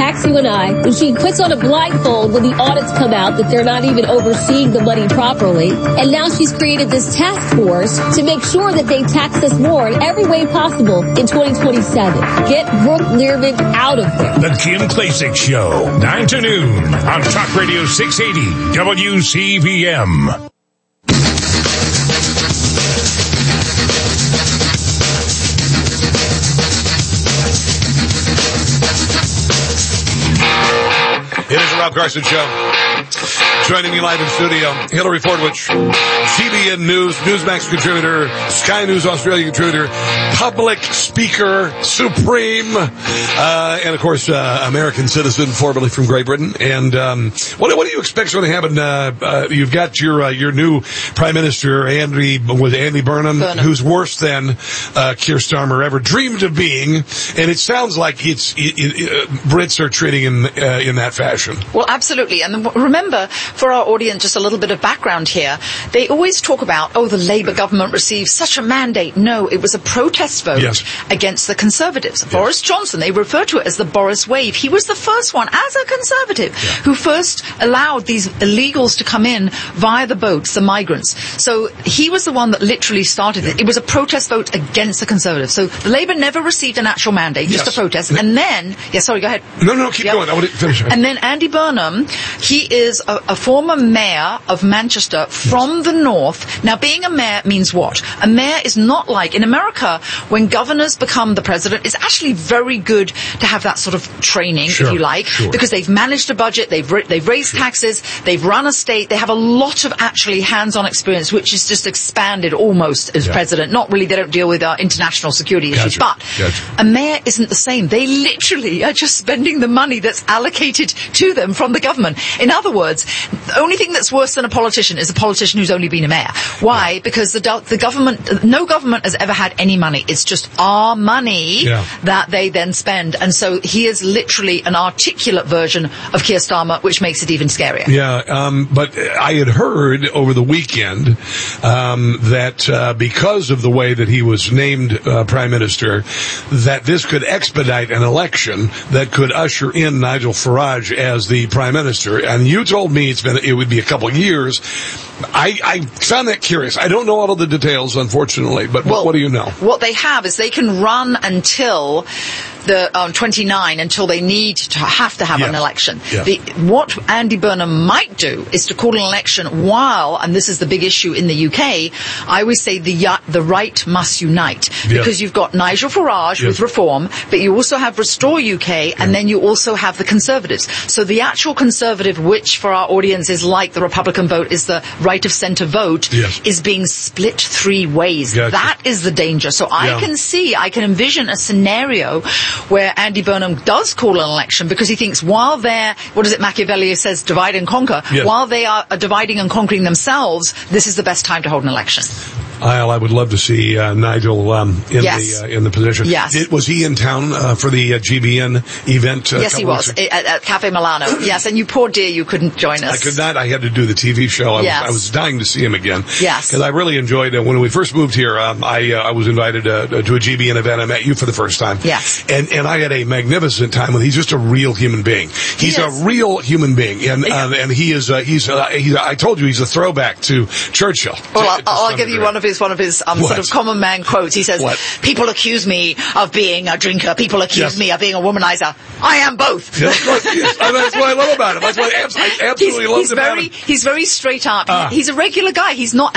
attacks you and I, and she puts on a blindfold when the audits come out that they're not even overseeing the money properly. And now she's created this task force to make sure that they tax us more in every way possible in 2027. Get Brooke Learman out of there. The Kim Klacik Show, 9 to noon on Talk Radio 680 WCVM. It is the Rob Carson Show. Joining me live in studio, Hillary Fordwich, CBN News, Newsmax contributor, Sky News Australia contributor, public speaker supreme, and of course, American citizen, formerly from Great Britain. And what do you expect is going to happen? You've got your new Prime Minister, Andy Burnham, who's worse than Keir Starmer ever dreamed of being. And it sounds like Brits are treating him in that fashion. Well, absolutely. And remember, for our audience, just a little bit of background here. They always talk about, the Labour government received such a mandate. No, it was a protest vote against the Conservatives. Yes. Boris Johnson, they refer to it as the Boris Wave. He was the first one, as a Conservative, who first allowed these illegals to come in via the boats, the migrants. So he was the one that literally started it. It was a protest vote against the Conservatives. So the Labour never received an actual mandate, just a protest. And then, sorry, go ahead. No, keep going. I want to finish. And then Andy Burnham, he is a former mayor of Manchester from the north. Now, being a mayor means what? A mayor is not like, in America, when governors become the president, it's actually very good to have that sort of training, if you like, because they've managed a budget, they've raised taxes, they've run a state, they have a lot of actually hands-on experience, which is just expanded almost as president. Not really, they don't deal with international security issues, but a mayor isn't the same. They literally are just spending the money that's allocated to them from the government. In other words, the only thing that's worse than a politician is a politician who's only been a mayor. Why? Because the government, no government has ever had any money. It's just our money that they then spend. And so he is literally an articulate version of Keir Starmer, which makes it even scarier. Yeah, but I had heard over the weekend that because of the way that he was named Prime Minister, that this could expedite an election that could usher in Nigel Farage as the Prime Minister. And you told me it would be a couple of years. I found that curious. I don't know all of the details, unfortunately, but what do you know? What they have is they can run until the 29 until they have to have an election. What Andy Burnham might do is to call an election while, and this is the big issue in the UK, I always say the right must unite, because you've got Nigel Farage with Reform, but you also have Restore UK, and then you also have the Conservatives. So the actual Conservative, which for our audience is like the Republican vote, is the right of centre vote, is being split three ways. That is the danger. So I can envision a scenario where Andy Burnham does call an election because he thinks while they're, Machiavelli says, divide and conquer, while they are dividing and conquering themselves, this is the best time to hold an election. I would love to see Nigel in the position. Yes. Was he in town for the GBN event? Yes, he was at Cafe Milano. Yes, and you poor dear, you couldn't join us. I could not. I had to do the TV show. I was dying to see him again. Yes, because I really enjoyed it. When we first moved here, I was invited to a GBN event. I met you for the first time. Yes, and I had a magnificent time with. He's just a real human being. He's a real human being, and he is. I told you he's a throwback to Churchill. Well, I'll give you one of his sort of common man quotes. He says, people accuse me of being a drinker. People accuse me of being a womanizer. I am both. That's what I love about him. That's what I absolutely love about him. He's very straight up. He's a regular guy. He's not,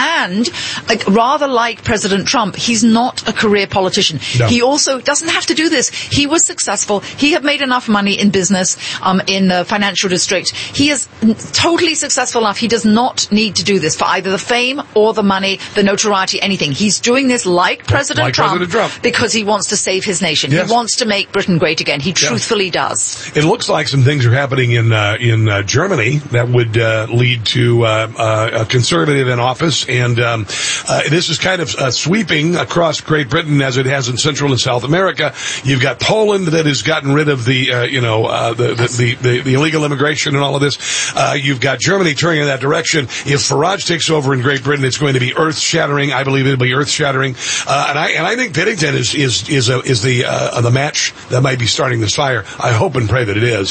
rather like President Trump, he's not a career politician. No. He also doesn't have to do this. He was successful. He had made enough money in business, in the financial district. He is totally successful enough. He does not need to do this for either the fame or the money, the notoriety, anything. He's doing this like President Trump because he wants to save his nation. Yes. He wants to make Britain great again. He truthfully does. It looks like some things are happening in Germany that would lead to a conservative in office, and this is kind of sweeping across Great Britain as it has in Central and South America. You've got Poland that has gotten rid of the illegal immigration and all of this. You've got Germany turning in that direction. If Farage takes over in Great Britain, it's going to be earth-shattering. I believe it'll be earth-shattering. And I think Piddington is the match that might be starting this fire. I hope and pray that it is.